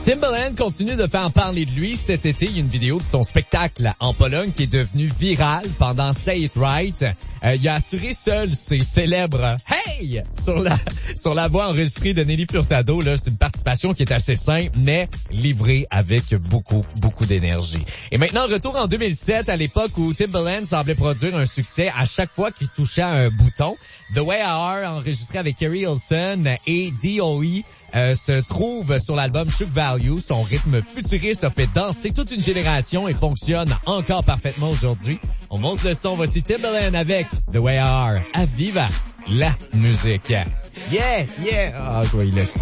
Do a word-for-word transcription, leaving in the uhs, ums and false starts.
Timbaland continue de faire parler de lui. Cet été, il y a une vidéo de son spectacle en Pologne qui est devenue virale pendant Say It Right. Euh, il a assuré seul ses célèbres « Hey » sur la sur la voix enregistrée de Nelly Furtado. Là, c'est une participation qui est assez simple, mais livrée avec beaucoup, beaucoup d'énergie. Et maintenant, retour en deux mille sept, à l'époque où Timbaland semblait produire un succès à chaque fois qu'il touchait un bouton. The Way I Are, enregistré avec Kerry Hilson et D O E, Euh, se trouve sur l'album Shook Value. Son rythme futuriste a fait danser toute une génération et fonctionne encore parfaitement aujourd'hui. On monte le son, voici Timbaland avec The Way I Are. À Viva la musique. Yeah, yeah. Ah, je vais y laisser.